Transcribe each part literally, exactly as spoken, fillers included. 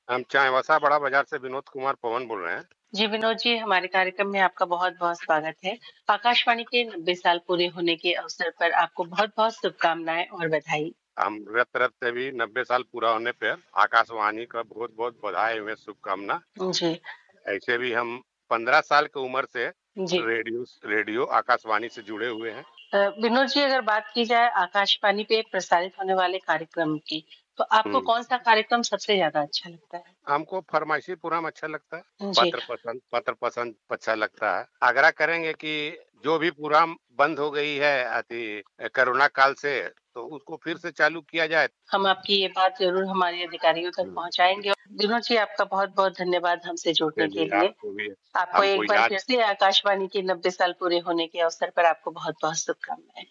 हम चाईबासा बड़ा बाजार से विनोद कुमार पवन बोल रहे हैं। जी विनोद जी, हमारे कार्यक्रम में आपका बहुत-बहुत स्वागत है। आकाशवाणी के नब्बे साल पूरे होने के अवसर पर आपको बहुत-बहुत शुभकामनाएं और बधाई। हम मेरे तरफ से भी नब्बे साल पूरा होने पर आकाशवाणी का बहुत-बहुत बधाई एवं शुभकामना। जी ऐसे भी हम पंद्रह साल की उम्र से जी रेडियो रेडियो आकाशवाणी से जुड़े हुए हैं। अ, विनोद जी, अगर बात की जाए आकाशवाणी पे प्रसारित होने वाले कार्यक्रम की, तो आपको हम्म, कौन सा कार्यक्रम सबसे ज्यादा अच्छा लगता है? हमको फरमाइशी पूरा अच्छा लगता है। जी पत्र पसंद पत्र पसंद अच्छा लगता है। आग्रह करेंगे कि जो भी प्रोग्राम बंद हो गई है अति कोरोना काल से, तो उसको फिर से चालू किया जाए। हम आपकी ये बात जरूर हमारे अधिकारियों तक हम्म, पहुंचाएंगे। विनोद जी, आपका बहुत-बहुत धन्यवाद हमसे जुड़ने के चलिए लिए। आपको भी आपको हमको एक बार याद फिर से आकाशवाणी के नब्बे साल पूरे होने के अवसर पर आपको बहुत-बहुत शुभकामनाएं।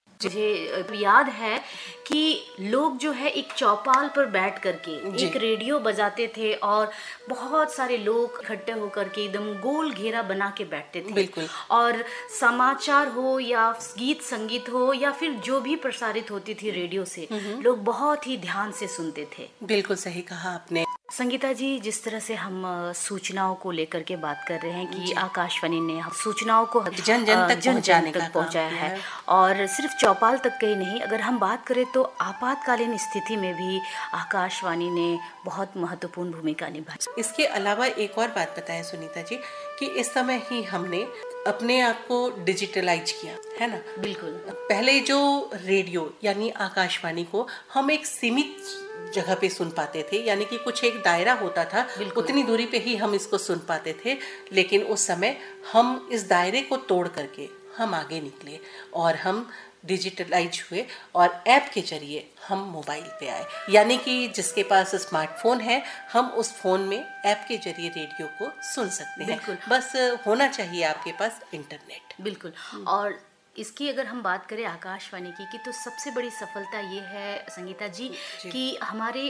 मुझे याद है कि लोग जो है एक चौपाल पर बैठ करके एक रेडियो बजाते थे और बहुत सारे लोग इकट्ठे होकर के एकदम गोल घेरा बना के बैठते थे। बिल्कुल। और समाचार हो या गीत संगीत हो या फिर जो भी प्रसारित होती थी रेडियो से, लोग बहुत ही ध्यान से सुनते थे। बिल्कुल सही कहा आपने। संगीता जी, जिस तरह से हम अ, सूचनाओं को लेकर के बात कर रहे हैं कि आकाशवाणी ने हम सूचनाओं को जन जन तक जन पहुंचाने जन का तक काम पहुंचाया किया है। है। और सिर्फ चौपाल तक का ही नहीं, अगर हम बात करें तो आपातकालीन स्थिति में भी आकाशवाणी ने बहुत महत्वपूर्ण भूमिका निभाई। इसके अलावा एक और बात बताएं सुनीता जी कि इस समय ही हमने अपने आप को डिजिटलाइज किया है ना। बिल्कुल। पहले जो रेडियो यानी आकाशवाणी को हम एक सीमित जगह पे सुन पाते थे, यानी कि कुछ एक दायरा होता था, उतनी दूरी पे ही हम इसको सुन पाते थे। लेकिन उस समय हम इस दायरे को तोड़ करके हम आगे निकले और हम डिजिटलाइज हुए और ऐप के जरिए हम मोबाइल पे आए। यानी कि जिसके पास स्मार्टफोन है, हम उस फोन में ऐप के जरिए रेडियो को सुन सकते हैं। बिल्कुल। बस होना चाहिए आपके पास इंटरनेट। बिल्कुल। और इसकी अगर हम बात करें आकाशवाणी की, की तो सबसे बड़ी सफलता ये है संगीता जी, जी कि हमारे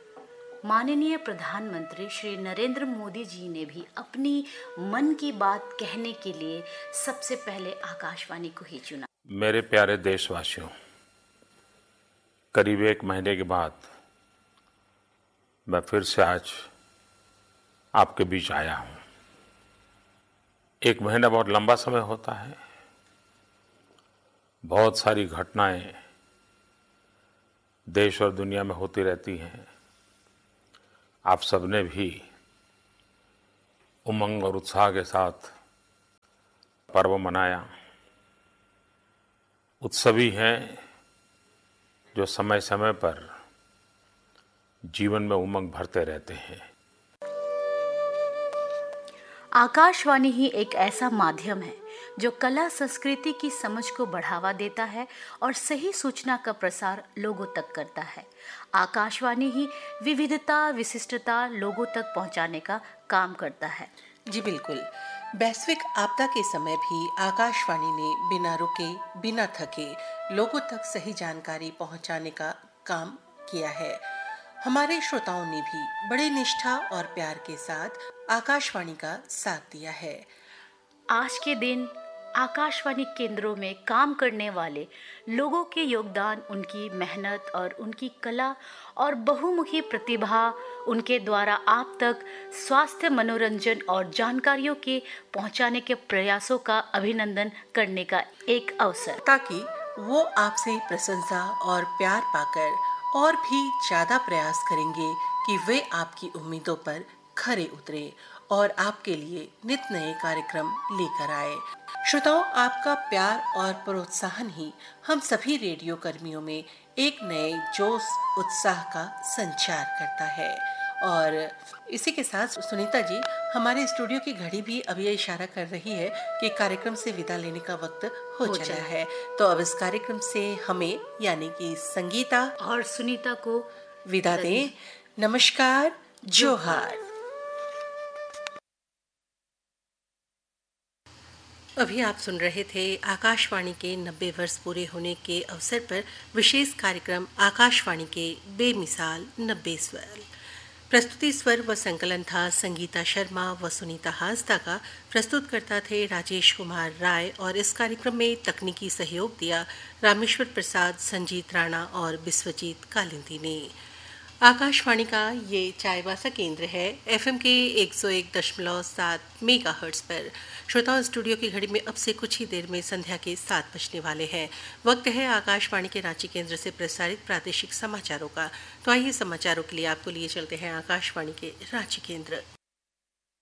माननीय प्रधानमंत्री श्री नरेंद्र मोदी जी ने भी अपनी मन की बात कहने के लिए सबसे पहले आकाशवाणी को ही चुना। मेरे प्यारे देशवासियों, करीब एक महीने के बाद मैं फिर से आज आपके बीच आया हूं। एक महीना बहुत लंबा समय होता है। बहुत सारी घटनाएं देश और दुनिया में होती रहती हैं। आप सबने भी उमंग और उत्साह के साथ पर्व मनाया। उत्सवी हैं जो समय समय पर जीवन में उमंग भरते रहते हैं। आकाशवाणी ही एक ऐसा माध्यम है जो कला संस्कृति की समझ को बढ़ावा देता है और सही सूचना का प्रसार लोगों तक करता है। आकाशवाणी ही विविधता विशिष्टता लोगों तक पहुंचाने का काम करता है। जी बिल्कुल। वैश्विक आपदा के समय भी आकाशवाणी ने बिना रुके बिना थके लोगों तक सही जानकारी पहुंचाने का काम किया है। हमारे श्रोताओं ने भी बड़े निष्ठा और प्यार के साथ आकाशवाणी का साथ दिया है। आज के दिन आकाशवाणी केंद्रों में काम करने वाले लोगों के योगदान, उनकी मेहनत और उनकी कला और बहुमुखी प्रतिभा उनके द्वारा आप तक स्वास्थ्य, मनोरंजन और जानकारियों के पहुंचाने के प्रयासों का अभिनंदन करने का एक अवसर, ताकि वो आपसे प्रशंसा और प्यार पाकर और भी ज्यादा प्रयास करेंगे कि वे आपकी उम्मीदों पर खरे उतरे और आपके लिए नित नए कार्यक्रम लेकर आए। श्रोताओं, आपका प्यार और प्रोत्साहन ही हम सभी रेडियो कर्मियों में एक नए जोश उत्साह का संचार करता है। और इसी के साथ सुनीता जी, हमारे स्टूडियो की घड़ी भी अब ये इशारा कर रही है कि कार्यक्रम से विदा लेने का वक्त हो, हो चला है। तो अब इस कार्यक्रम से हमें यानी कि संगीता और सुनीता को विदा दें। नमस्कार, जोहार। अभी आप सुन रहे थे आकाशवाणी के नब्बे वर्ष पूरे होने के अवसर पर विशेष कार्यक्रम आकाशवाणी के बेमिसाल नब्बे स्वर। प्रस्तुति स्वर व संकलन था संगीता शर्मा व सुनीता हांसदा का। प्रस्तुतकर्ता थे राजेश कुमार राय और इस कार्यक्रम में तकनीकी सहयोग दिया रामेश्वर प्रसाद, संजीत राणा और विश्वजीत कालिंदी ने। आकाशवाणी का ये चाईबासा केंद्र है एफएम के एक सौ एक दशमलव सात मेगाहर्ट्ज पर। श्रोताओं, स्टूडियो की घड़ी में अब से कुछ ही देर में संध्या के सात बजने वाले हैं। वक्त है आकाशवाणी के रांची केंद्र से प्रसारित प्रादेशिक समाचारों का। तो आइए समाचारों के लिए आपको लिए चलते हैं आकाशवाणी के रांची केंद्र।